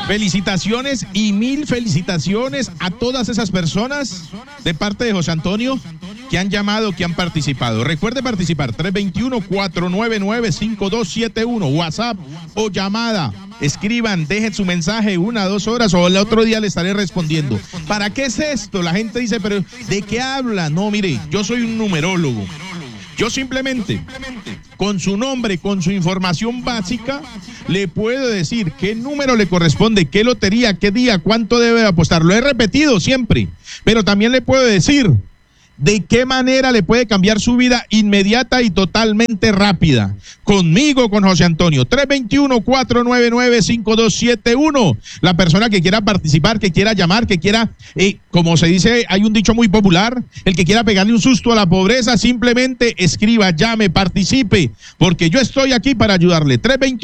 Felicitaciones y mil felicitaciones a todas esas personas de parte de José Antonio que han llamado, que han participado. Recuerde participar, 321-499-5271, WhatsApp o llamada. Escriban, dejen su mensaje 1 a 2 horas o el otro día le estaré respondiendo. ¿Para qué es esto? La gente dice, pero ¿de qué habla? No, mire, yo soy un numerólogo. Yo simplemente, con su nombre, con su información básica, le puedo decir qué número le corresponde, qué lotería, qué día, cuánto debe apostar. Lo he repetido siempre, pero también le puedo decir de qué manera le puede cambiar su vida inmediata y totalmente rápida. Conmigo, con José Antonio, 321-499-5271. La persona que quiera participar, que quiera llamar, que quiera, como se dice, hay un dicho muy popular, el que quiera pegarle un susto a la pobreza, simplemente escriba, llame, participe, porque yo estoy aquí para ayudarle. 321